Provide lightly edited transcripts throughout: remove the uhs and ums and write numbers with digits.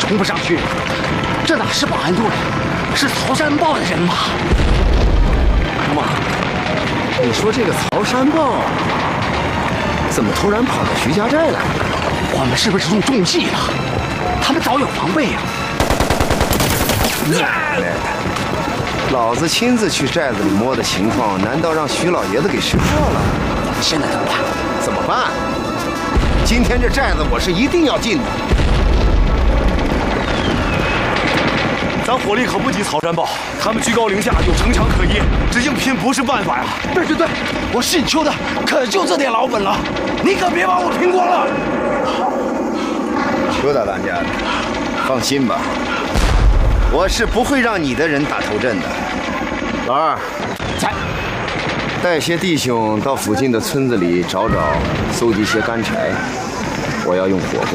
冲不上去。这哪是保安队，是曹山豹的人马。 妈，你说这个曹山豹怎么突然跑到徐家寨来了？ 我们是不是中重计了？他们早有防备啊！ 老子亲自去寨子里摸的情况，难道让徐老爷子给识破了？ 现在怎么办？ 怎么办？今天这寨子我是一定要进的。 咱火力可不及曹山豹，他们居高临下，有城墙可依，只硬拼不是办法呀。 对，我姓邱的可就这点老本了，你可别把我拼光了。 邱大当家的，放心吧，我是不会让你的人打头阵的。老二， 在。 带些弟兄到附近的村子里找，搜集些干柴，我要用火攻。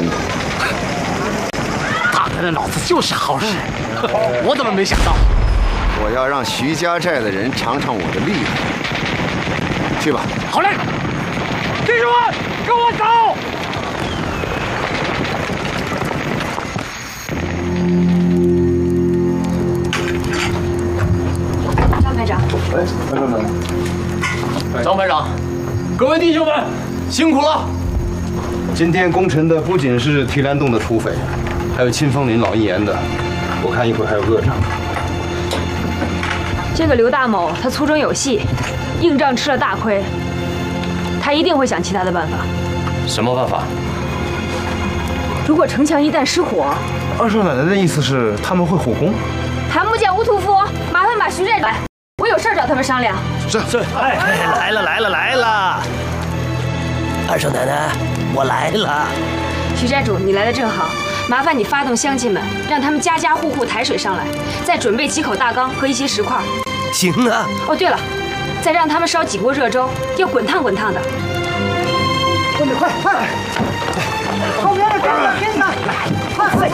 大哥的脑子就是好使，我怎么没想到？ 我要让徐家寨的人尝尝我的厉害。去吧。 好嘞，弟兄们，跟我走。 张排长。 哎，班长们。 张排长，各位弟兄们，辛苦了！ 今天攻城的不仅是提篮洞的土匪，还有清风岭老一言的，我看一会儿还有恶长。 这个刘大某他粗中有细，硬仗吃了大亏，他一定会想其他的办法。 什么办法？ 如果城墙一旦失火， 二少奶奶的意思是他们会火攻？ 谭木匠、吴屠夫，麻烦把徐寨来，我有事儿找他们商量。 是。 哎，来了！二少奶奶，我来了。 徐寨主，你来的正好，麻烦你发动乡亲们，让他们家家户户抬水上来，再准备几口大缸和一些石块。 行啊。 哦，对了，再让他们烧几锅热粥，要滚烫滚烫的。 快！后面的跟上，快！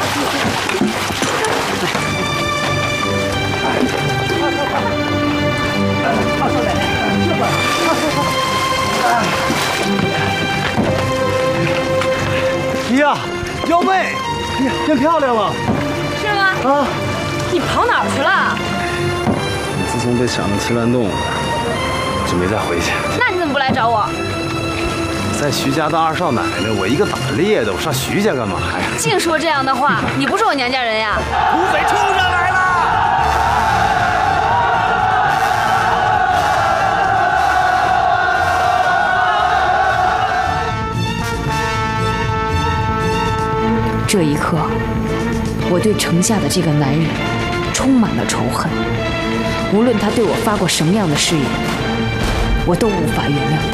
呀，腰背，变漂亮了。 是吗？啊！你跑哪儿去了？ 自从被抢了提篮洞，就没再回去。 那你怎么不来找我？ 在徐家当二少奶奶，我一个打猎的，我上徐家干嘛呀？ 净说这样的话，你不是我娘家人呀？ 土匪冲上来了！ 这一刻，我对城下的这个男人充满了仇恨。无论他对我发过什么样的誓言，我都无法原谅他。